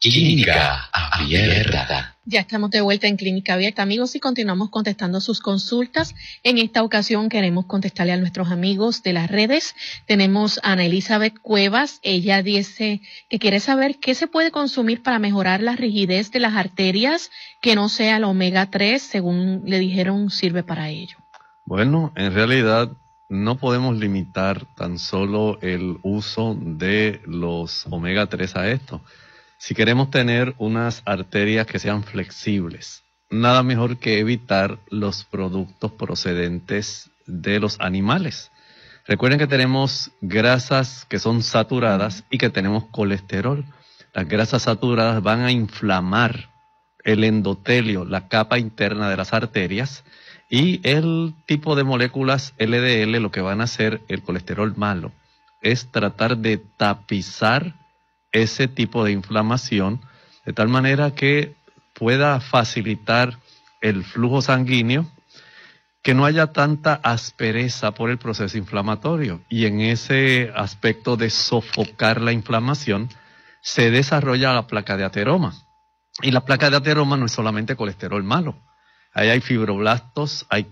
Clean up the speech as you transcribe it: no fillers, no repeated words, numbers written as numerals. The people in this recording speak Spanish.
Clínica Abierta. Ya estamos de vuelta en Clínica Abierta, amigos, y continuamos contestando sus consultas. En esta ocasión queremos contestarle a nuestros amigos de las redes. Tenemos a Ana Elizabeth Cuevas. Ella dice que quiere saber qué se puede consumir para mejorar la rigidez de las arterias, que no sea el omega 3, según le dijeron, sirve para ello. Bueno, en realidad no podemos limitar tan solo el uso de los omega 3 a esto. Si queremos tener unas arterias que sean flexibles, nada mejor que evitar los productos procedentes de los animales. Recuerden que tenemos grasas que son saturadas y que tenemos colesterol. Las grasas saturadas van a inflamar el endotelio, la capa interna de las arterias, y el tipo de moléculas LDL, lo que van a hacer, el colesterol malo, es tratar de tapizar ese tipo de inflamación, de tal manera que pueda facilitar el flujo sanguíneo, que no haya tanta aspereza por el proceso inflamatorio. Y en ese aspecto de sofocar la inflamación, se desarrolla la placa de ateroma. Y la placa de ateroma no es solamente colesterol malo. Ahí hay fibroblastos, hay